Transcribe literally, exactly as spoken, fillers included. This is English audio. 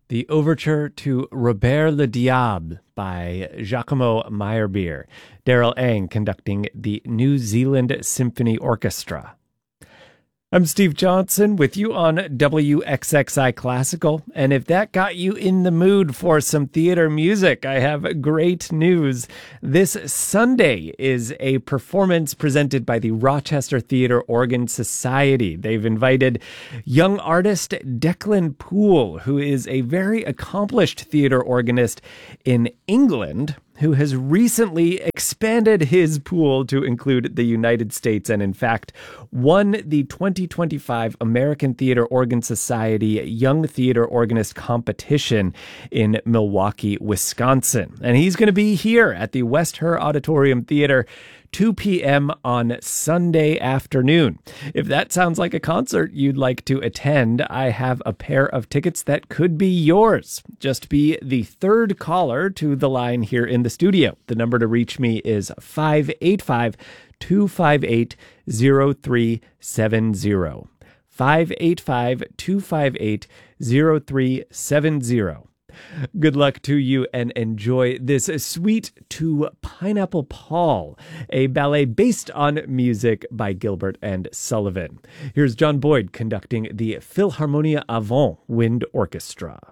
the overture to Robert le Diable by Giacomo Meyerbeer. Daryl Ang conducting the New Zealand Symphony Orchestra. I'm Steve Johnson with you on W X X I Classical, and if that got you in the mood for some theater music, I have great news. This Sunday is a performance presented by the Rochester Theater Organ Society. They've invited young artist Declan Poole, who is a very accomplished theater organist in England, who has recently expanded his pool to include the United States and, in fact, won the twenty twenty-five American Theater Organ Society Young Theater Organist Competition in Milwaukee, Wisconsin. And he's going to be here at the West Her Auditorium Theater two p.m. on Sunday afternoon. If that sounds like a concert you'd like to attend, I have a pair of tickets that could be yours. Just be the third caller to the line here in the studio. The number to reach me is five eight five, two five eight, zero three seven zero. five eight five, two five eight, zero three seven zero. Good luck to you and enjoy this Suite to Pineapple Paul, a ballet based on music by Gilbert and Sullivan. Here's John Boyd conducting the Philharmonia Avant Wind Orchestra.